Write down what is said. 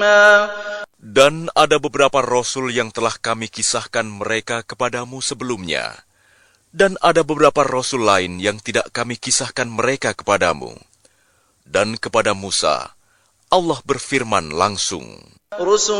Dan ada beberapa rasul yang telah kami kisahkan mereka kepadamu sebelumnya. Dan ada beberapa rasul lain yang tidak kami kisahkan mereka kepadamu. Dan kepada Musa, Allah berfirman langsung,